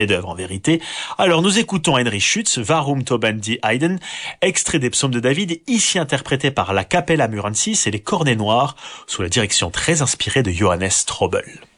chef-d'œuvre en vérité. Alors nous écoutons Heinrich Schütz, Warum toben die Heiden, extrait des psaumes de David, ici interprété par la Capella Murensis et les Cornets Noirs, sous la direction très inspirée de Johannes Strobel.